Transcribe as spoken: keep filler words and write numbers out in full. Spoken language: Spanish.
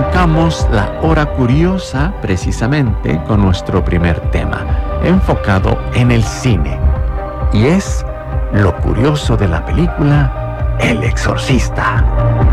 arrancamos la hora curiosa precisamente con nuestro primer tema, enfocado en el cine. Y es lo curioso de la película El Exorcista.